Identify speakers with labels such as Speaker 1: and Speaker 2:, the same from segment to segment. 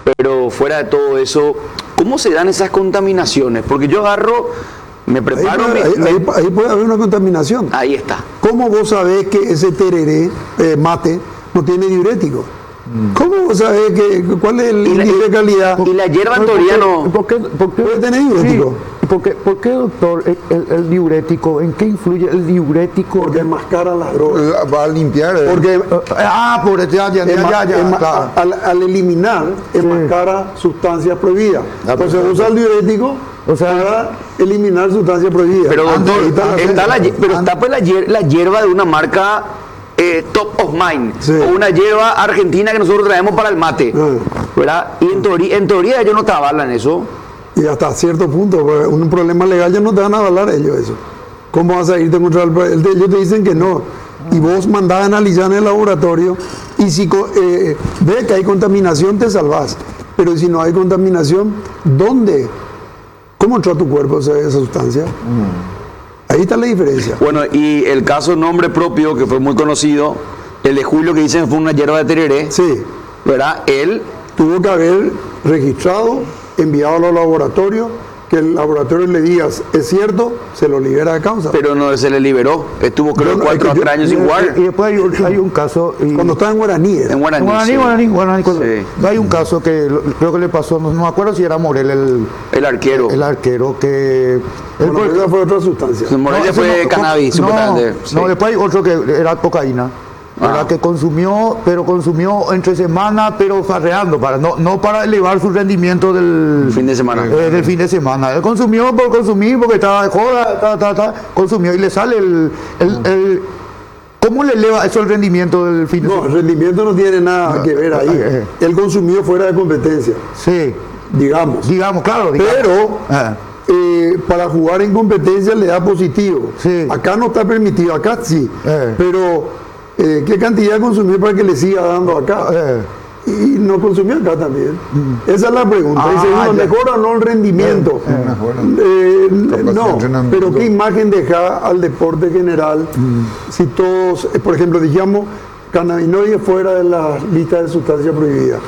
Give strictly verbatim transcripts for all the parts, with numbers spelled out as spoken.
Speaker 1: pero fuera de todo eso, ¿cómo se dan esas contaminaciones? Porque yo agarro, me preparo...
Speaker 2: Ahí puede,
Speaker 1: me,
Speaker 2: ahí,
Speaker 1: me,
Speaker 2: ahí puede haber una contaminación.
Speaker 1: Ahí está.
Speaker 2: ¿Cómo vos sabés que ese tereré, eh, mate, no tiene diurético? ¿Cómo vos sabés que, cuál es el índice de calidad?
Speaker 1: Y la hierba en teoría no...
Speaker 3: ¿Por qué, por qué,
Speaker 2: ¿Puede tener diurético?
Speaker 3: Sí, ¿por qué, por qué, doctor, el, el, el diurético, en qué influye el diurético?
Speaker 2: Porque enmascara las drogas.
Speaker 4: Va a limpiar. eh.
Speaker 2: Porque
Speaker 3: Ah, por ya, ya, ya,
Speaker 2: Ema-
Speaker 3: ya, ya,
Speaker 2: ema-
Speaker 3: claro.
Speaker 2: al, al eliminar, enmascara sustancias prohibidas. Entonces usa el diurético
Speaker 3: O sea,
Speaker 2: para eliminar sustancias prohibidas.
Speaker 1: Pero doctor,
Speaker 2: Ahí está la
Speaker 1: está la,
Speaker 2: ciencia.
Speaker 1: pero está pues la, hier- la hierba de una marca eh, top of mind,
Speaker 2: Sí.
Speaker 1: o una hierba argentina que nosotros traemos para el mate,
Speaker 2: Ah.
Speaker 1: ¿verdad? Y en teoría, en teoría ellos no te avalan eso.
Speaker 2: Y hasta cierto punto, porque un problema legal ya no te van a avalar ellos eso. ¿Cómo vas a irte contra el... el- Ellos te dicen que no. Y vos mandás a analizar en el laboratorio y si co- eh, ves que hay contaminación, te salvás. Pero si no hay contaminación, ¿dónde? ¿Cómo entró a tu cuerpo esa, esa sustancia? Ahí está la diferencia.
Speaker 1: Bueno, y el caso nombre propio, que fue muy conocido, el de Julio, que dicen fue una hierba de tereré,
Speaker 2: Sí,
Speaker 1: ¿verdad? Él,
Speaker 2: tuvo que haber registrado, enviado a los laboratorios, que el laboratorio le diga, es cierto, se lo libera de causa.
Speaker 1: pero no se le liberó. Estuvo creo
Speaker 2: Bueno,
Speaker 1: cuatro
Speaker 2: hay que-
Speaker 1: o tres años sin
Speaker 3: Y,
Speaker 1: jugar
Speaker 3: y después hay, un- hay un caso... y-
Speaker 2: Cuando estaba en guaraní. era.
Speaker 1: en Guaraní.
Speaker 3: Guaraní,
Speaker 1: sí.
Speaker 3: Guaraní, Guaraní, cuando-
Speaker 1: Sí.
Speaker 3: Hay un caso que lo- creo que le pasó, no, no me acuerdo si era Morel el,
Speaker 1: El arquero.
Speaker 3: el arquero, que... él
Speaker 2: Bueno,
Speaker 3: por-
Speaker 2: pero esa fue otra sustancia.
Speaker 1: Morelia
Speaker 3: ese
Speaker 1: fue
Speaker 3: no-
Speaker 1: cannabis,
Speaker 3: no,
Speaker 1: supuestamente. Sí.
Speaker 3: No, después hay otro que era cocaína. ¿Verdad?
Speaker 1: Ah.
Speaker 3: Que consumió, pero consumió entre semana, pero farreando, para, no, no para elevar su rendimiento del
Speaker 1: Fin de semana.
Speaker 3: eh, del fin de semana. Él consumió por consumir, porque estaba de joda, ta, ta, ta, consumió y le sale el, el, el- ¿cómo le eleva eso el rendimiento del fin de
Speaker 2: No, el
Speaker 3: semana?
Speaker 2: rendimiento no tiene nada que ver ahí.
Speaker 3: eh.
Speaker 2: Él consumió fuera de competencia,
Speaker 3: Sí,
Speaker 2: digamos.
Speaker 3: digamos, claro. digamos.
Speaker 2: Pero
Speaker 3: Ah.
Speaker 2: eh, para jugar en competencia le da positivo.
Speaker 3: Sí.
Speaker 2: Acá no está permitido, acá sí.
Speaker 3: Eh.
Speaker 2: Pero eh, ¿qué cantidad consumió para que le siga dando acá?
Speaker 3: Eh.
Speaker 2: Y no consumió acá también. Esa es la pregunta.
Speaker 3: Ah,
Speaker 2: y segundo,
Speaker 3: ya.
Speaker 2: ¿mejora o no el rendimiento?
Speaker 4: Mejora.
Speaker 2: Eh,
Speaker 4: Capacidad
Speaker 2: no,
Speaker 4: de entrenamiento.
Speaker 2: pero ¿qué imagen deja al deporte general si todos, eh, por ejemplo, digamos, cannabinoides fuera de la lista de sustancias prohibidas?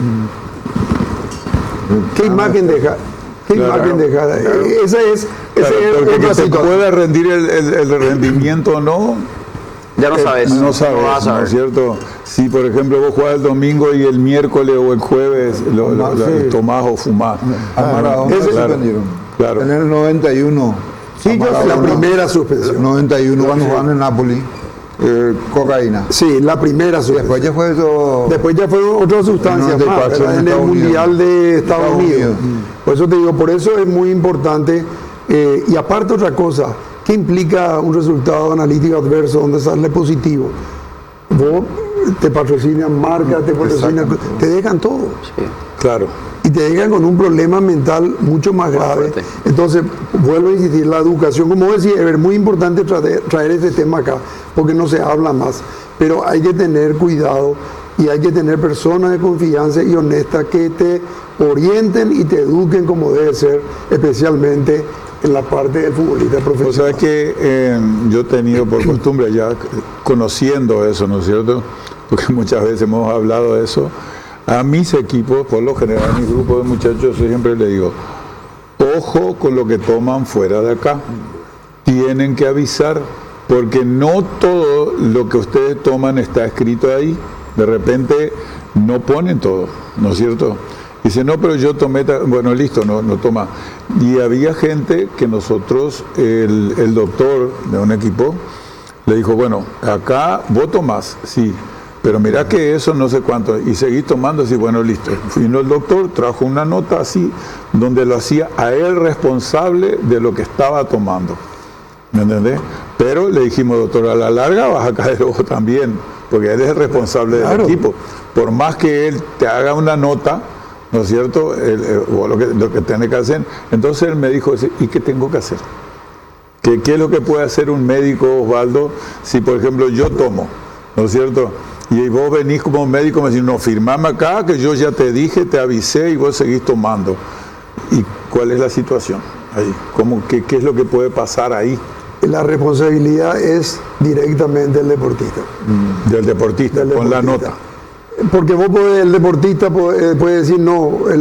Speaker 2: ¿Qué imagen deja? ¿Qué
Speaker 4: Claro,
Speaker 2: imagen deja?
Speaker 4: claro.
Speaker 2: Eh, Esa es, esa
Speaker 4: Claro,
Speaker 2: es
Speaker 4: porque
Speaker 2: otra
Speaker 4: que se
Speaker 2: situación.
Speaker 4: pueda rendir el, el- el rendimiento o no,
Speaker 1: Ya no
Speaker 4: eh,
Speaker 1: sabes.
Speaker 4: no sabes,
Speaker 1: vas a
Speaker 4: ¿no
Speaker 1: saber.
Speaker 4: es cierto? Si por ejemplo vos jugás el domingo y el miércoles o el jueves lo, lo- lo-
Speaker 3: Sí.
Speaker 4: tomás o fumás.
Speaker 5: A Maradona
Speaker 2: Ese-
Speaker 5: lo
Speaker 4: claro,
Speaker 5: suspendieron.
Speaker 4: claro.
Speaker 5: En el noventa y uno.
Speaker 3: Sí,
Speaker 5: a
Speaker 3: yo-
Speaker 5: Maradona,
Speaker 2: La primera suspensión.
Speaker 5: noventa y uno cuando jugaban en Napoli. eh, cocaína.
Speaker 2: Sí, la primera suspensión.
Speaker 5: Después ya fue eso.
Speaker 2: Después ya fueron otras sustancias
Speaker 5: En el
Speaker 2: más,
Speaker 5: noventa y cuatro
Speaker 2: ¿verdad?
Speaker 5: en
Speaker 2: en el
Speaker 5: Estados
Speaker 2: Mundial
Speaker 5: Unidos.
Speaker 2: de Estados,
Speaker 5: Estados
Speaker 2: Unidos.
Speaker 5: Unidos.
Speaker 2: Por eso te digo, por eso es muy importante. eh, y aparte otra cosa, ¿qué implica un resultado analítico adverso donde sale positivo? Vos te patrocinan marcas, te patrocinan, te dejan todo.
Speaker 4: Claro.
Speaker 2: Y te dejan con un problema mental mucho más grave.
Speaker 1: fuerte.
Speaker 2: Entonces, vuelvo a insistir, la educación, como decía, es muy importante traer, traer este tema acá, porque no se habla más. Pero hay que tener cuidado y hay que tener personas de confianza y honestas que te orienten y te eduquen como debe ser, especialmente en la parte del futbolista
Speaker 4: O
Speaker 2: profesional.
Speaker 4: sea que eh, yo he tenido por costumbre ya conociendo eso, ¿no es cierto? Porque muchas veces hemos hablado de eso. A mis equipos, por lo general, a mis grupos de muchachos, yo siempre le digo, ojo con lo que toman fuera de acá. Tienen que avisar, porque no todo lo que ustedes toman está escrito ahí. De repente no ponen todo, ¿no es cierto? Dice, no, pero yo tomé, ta-". bueno, listo, no, no toma. Y había gente que nosotros, el, el doctor de un equipo, le dijo, bueno, acá vos tomás, sí, pero mirá que eso no sé cuánto, y seguís tomando, así, bueno, listo. Vino el doctor, trajo una nota así, donde lo hacía a él responsable de lo que estaba tomando. ¿Me entendés? Pero le dijimos, doctor, a la larga vas a caer vos también, porque él es el responsable
Speaker 2: Claro.
Speaker 4: del equipo. Por más que él te haga una nota, ¿no es cierto? Él, eh, o lo que, lo que tiene que hacer. Entonces él me dijo, ¿y qué tengo que hacer? ¿Qué, ¿Qué es lo que puede hacer un médico, Osvaldo, si por ejemplo yo tomo, ¿no es cierto? Y vos venís como médico y me decís, no, firmame acá, que yo ya te dije, te avisé y vos seguís tomando. ¿Y cuál es la situación ahí? ¿Cómo, qué, ¿Qué es lo que puede pasar ahí?
Speaker 2: La responsabilidad es directamente del deportista.
Speaker 4: Del deportista,
Speaker 2: Del
Speaker 4: con la
Speaker 2: deportista.
Speaker 4: nota.
Speaker 2: Porque vos podés, el deportista puede, puede decir, no, el